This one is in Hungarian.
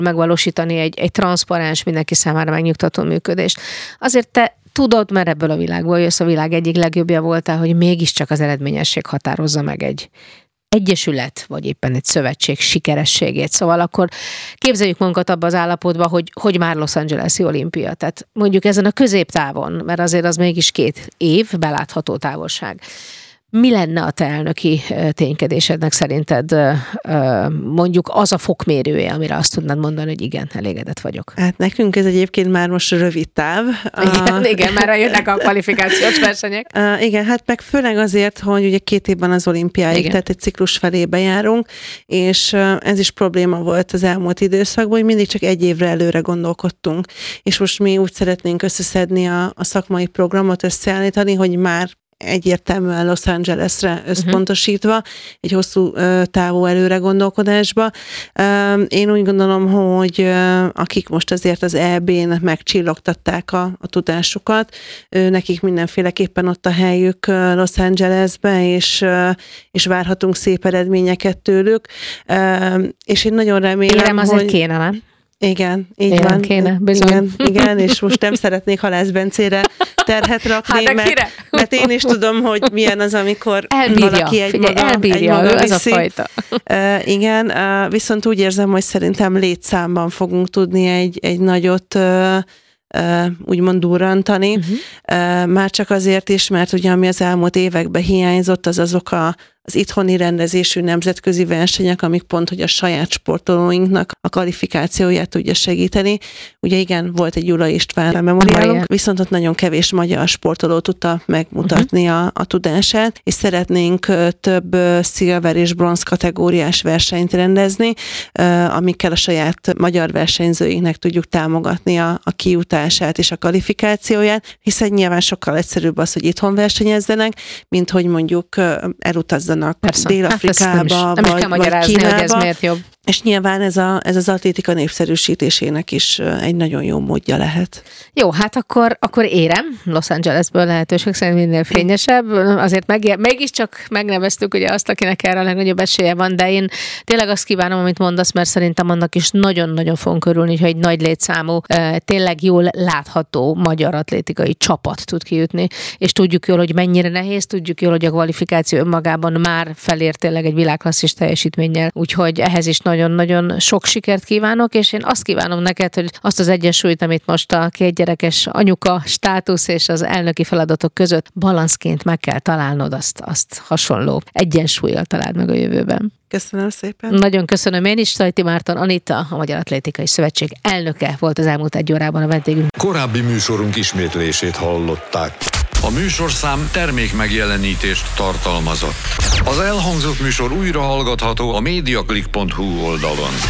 megvalósítani egy transzparens, mindenki számára megnyugtató működést. Azért te tudod, mert ebből a világból jössz, a világ egyik legjobbja voltál, hogy mégiscsak az eredményesség határozza meg egy egyesület, vagy éppen egy szövetség sikerességét. Szóval akkor képzeljük magunkat abba az állapotba, hogy már Los Angeles-i olimpia. Tehát mondjuk ezen a középtávon, mert azért az mégis 2 év belátható távolság. Mi lenne a te elnöki ténykedésednek szerinted mondjuk az a fokmérője, amire azt tudnád mondani, hogy igen, elégedett vagyok? Hát nekünk ez egyébként már most rövid táv. Igen, már jönnek a kvalifikációs versenyek. Igen, hát meg főleg azért, hogy ugye 2 évben az olimpiáig, tehát egy ciklus felébe járunk, és ez is probléma volt az elmúlt időszakban, hogy mindig csak 1 évre előre gondolkodtunk. És most mi úgy szeretnénk összeszedni a szakmai programot, összeállítani, hogy már egyértelműen Los Angelesre összpontosítva, egy hosszú távú előre gondolkodásba. Én úgy gondolom, hogy akik most azért az EB-n megcsillogtatták a tudásukat, nekik mindenféleképpen ott a helyük Los Angelesbe, és várhatunk szép eredményeket tőlük. És én nagyon remélem, Érem azért kéne, nem? Igen, így van. Kéne, bizony. Igen, és most nem szeretnék Halász Bencére terhet rakni, mert én is tudom, hogy milyen az, amikor valaki egy maga ez a fajta. Igen, viszont úgy érzem, hogy szerintem létszámban fogunk tudni egy nagyot úgymond durrantani. Már csak azért is, mert ugye ami az elmúlt években hiányzott, azok az itthoni rendezésű nemzetközi versenyek, amik pont, hogy a saját sportolóinknak a kvalifikációját tudja segíteni. Ugye igen, volt egy Gyula István memoriálunk, viszont ott nagyon kevés magyar sportoló tudta megmutatni a tudását, és szeretnénk több szilver és bronz kategóriás versenyt rendezni, amikkel a saját magyar versenyzőinknek tudjuk támogatni a kijutását és a kvalifikációját, hiszen nyilván sokkal egyszerűbb az, hogy itthon versenyezzenek, mint hogy mondjuk elutazzanak Dél-Afrikába, nem is kell magyarázni, Kínába. Hogy ez miért jobb. És nyilván ez az atlétika népszerűsítésének is egy nagyon jó módja lehet. Jó, hát akkor érem, Los Angelesből lehetőség szerint minél fényesebb. Azért mégiscsak megneveztük ugye azt, akinek erre a legnagyobb esélye van, de én tényleg azt kívánom, amit mondasz, mert szerintem annak is nagyon-nagyon fogunk örülni, hogy egy nagy létszámú, tényleg jól látható magyar atlétikai csapat tud kijutni, és tudjuk jól, hogy mennyire nehéz, tudjuk jól, hogy a kvalifikáció önmagában már felér tényleg egy világklasszis teljesítménnyel, úgyhogy ehhez is nagyon-nagyon sok sikert kívánok, és én azt kívánom neked, hogy azt az egyensúlyt, amit most a 2 gyerekes anyuka státusz és az elnöki feladatok között balanszként meg kell találnod, azt hasonló egyensúllyal találd meg a jövőben. Köszönöm szépen. Nagyon köszönöm én is. Szajti Márton Anita, a Magyar Atlétikai Szövetség elnöke volt az elmúlt 1 órában a vendégünk. Korábbi műsorunk ismétlését hallották. A műsorszám termékmegjelenítést tartalmazott. Az elhangzott műsor újra hallgatható a mediaclick.hu oldalon.